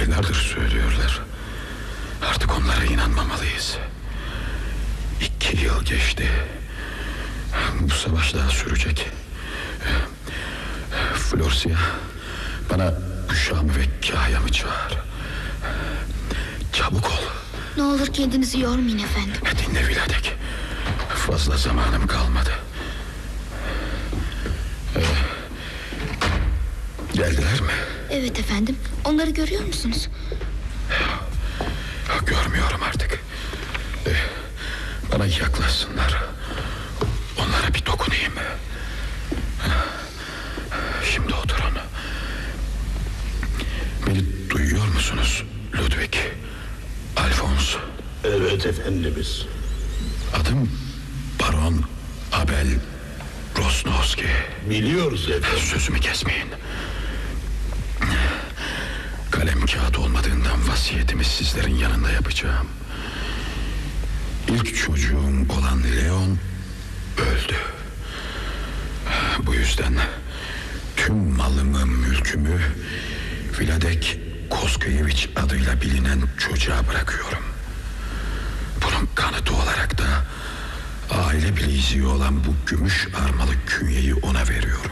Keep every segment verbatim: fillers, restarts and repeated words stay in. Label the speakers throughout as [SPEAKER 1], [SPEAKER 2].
[SPEAKER 1] Aylardır söylüyorlar. Artık onlara inanmamalıyız. İki yıl geçti. Bu savaş daha sürecek. Florsia, bana Büşra'mı ve Kahya'mı çağır. Çabuk ol.
[SPEAKER 2] Ne olur kendinizi yormayın efendim.
[SPEAKER 1] Dinle Viladek. Fazla zamanım kalmadı. Ee, geldiler mi?
[SPEAKER 2] Evet efendim. Onları görüyor musunuz?
[SPEAKER 1] Görmüyorum artık. Ee, bana yaklaşsınlar. Onlara bir dokunayım. Şimdi oturun. Beni duyuyor musunuz Ludwig? Alfons.
[SPEAKER 3] Evet efendimiz.
[SPEAKER 1] Adım Baron Abel Rosnowski.
[SPEAKER 3] Biliyoruz efendim.
[SPEAKER 1] Sözümü kesmeyin. Kalem kağıt olmadığından vasiyetimi sizlerin yanında yapacağım. İlk çocuğum olan Leon öldü. Bu yüzden tüm malımı, mülkümü Viladek Koskayevich adıyla bilinen çocuğa bırakıyorum. Bunun kanıtı olarak da aile bileziği olan bu gümüş armalı künyeyi ona veriyorum.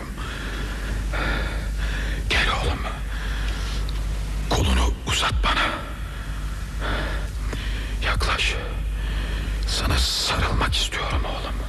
[SPEAKER 1] Gel oğlum. Kolunu uzat bana. Yaklaş. Sana sarılmak istiyorum oğlum.